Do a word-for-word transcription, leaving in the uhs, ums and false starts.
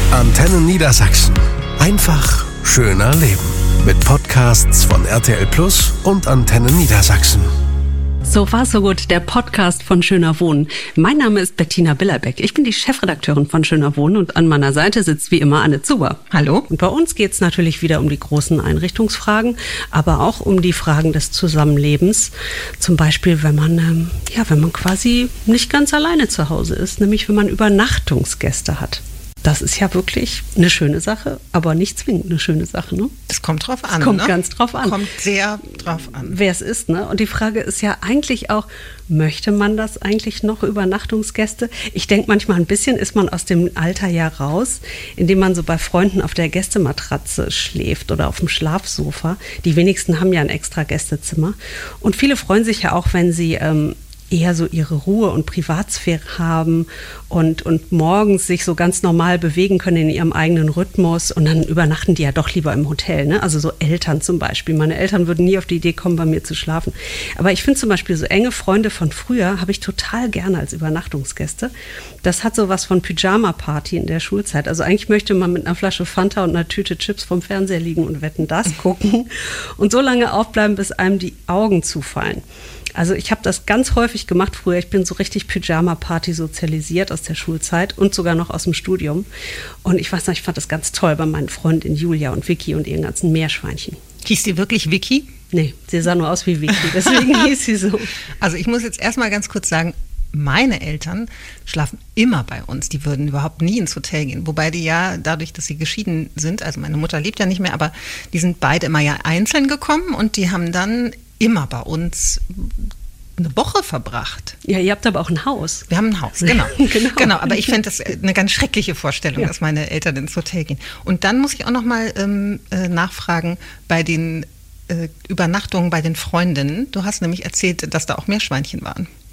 Antenne Niedersachsen. Einfach schöner leben. Mit Podcasts von R T L Plus und Antenne Niedersachsen. So war so gut, der Podcast von Schöner Wohnen. Mein Name ist Bettina Billerbeck. Ich bin die Chefredakteurin von Schöner Wohnen und an meiner Seite sitzt wie immer Anne Zuber. Hallo. Und bei uns geht es natürlich wieder um die großen Einrichtungsfragen, aber auch um die Fragen des Zusammenlebens. Zum Beispiel, wenn man, ähm, ja, wenn man quasi nicht ganz alleine zu Hause ist, nämlich wenn man Übernachtungsgäste hat. Das ist ja wirklich eine schöne Sache, aber nicht zwingend eine schöne Sache, ne? Das kommt drauf an, Es kommt ne? ganz drauf an. Kommt sehr drauf an. Wer es ist, ne? Und die Frage ist ja eigentlich auch, möchte man das eigentlich noch, Übernachtungsgäste? Ich denke manchmal ein bisschen ist man aus dem Alter ja raus, indem man so bei Freunden auf der Gästematratze schläft oder auf dem Schlafsofa. Die wenigsten haben ja ein extra Gästezimmer. Und viele freuen sich ja auch, wenn sie ähm, eher so ihre Ruhe und Privatsphäre haben und, und morgens sich so ganz normal bewegen können in ihrem eigenen Rhythmus und dann übernachten die ja doch lieber im Hotel, ne? Also so Eltern zum Beispiel. Meine Eltern würden nie auf die Idee kommen, bei mir zu schlafen. Aber ich finde zum Beispiel so enge Freunde von früher habe ich total gerne als Übernachtungsgäste. Das hat so was von Pyjama-Party in der Schulzeit. Also eigentlich möchte man mit einer Flasche Fanta und einer Tüte Chips vom Fernseher liegen und Wetten, das gucken und so lange aufbleiben, bis einem die Augen zufallen. Also ich habe das ganz häufig gemacht früher. Ich bin so richtig Pyjama-Party sozialisiert aus der Schulzeit und sogar noch aus dem Studium. Und ich weiß noch, ich fand das ganz toll bei meinen Freundinnen Julia und Vicky und ihren ganzen Meerschweinchen. Hieß die wirklich Vicky? Nee, sie sah nur aus wie Vicky, deswegen hieß sie so. Also ich muss jetzt erstmal ganz kurz sagen, meine Eltern schlafen immer bei uns. Die würden überhaupt nie ins Hotel gehen. Wobei die ja, dadurch, dass sie geschieden sind, also meine Mutter lebt ja nicht mehr, aber die sind beide immer ja einzeln gekommen und die haben dann immer bei uns eine Woche verbracht. Ja, ihr habt aber auch ein Haus. Wir haben ein Haus, genau. genau. genau. Aber ich finde das eine ganz schreckliche Vorstellung, ja. dass meine Eltern ins Hotel gehen. Und dann muss ich auch noch mal ähm, äh, nachfragen bei den äh, Übernachtungen bei den Freundinnen. Du hast nämlich erzählt, dass da auch Meerschweinchen waren.